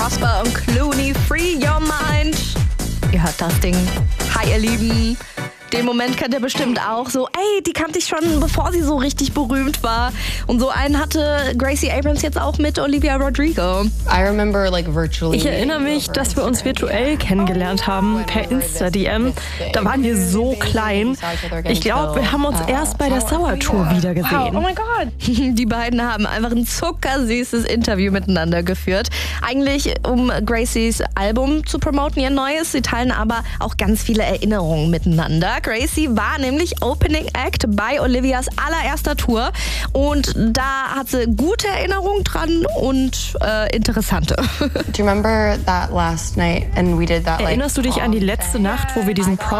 Prosper und Clooney, Free Your Mind. Ihr hört das Ding. Hi, ihr Lieben. Den Moment kennt ihr bestimmt auch. So, die kannte ich schon, bevor sie so richtig berühmt war. Und so einen hatte Gracie Abrams jetzt auch mit Olivia Rodrigo. Ich erinnere mich, dass wir uns virtuell kennengelernt haben, per Insta-DM. Da waren wir so klein. Ich glaube, wir haben uns erst bei der Sauertour wiedergesehen. Wow, oh mein Gott. Die beiden haben einfach ein zuckersüßes Interview miteinander geführt. Eigentlich, um Gracies Album zu promoten, ihr neues. Sie teilen aber auch ganz viele Erinnerungen miteinander. Gracie war nämlich Opening Act bei Olivias allererster Tour und da hat sie gute Erinnerungen dran und interessante. Erinnerst du dich an die letzte Nacht, wo wir diesen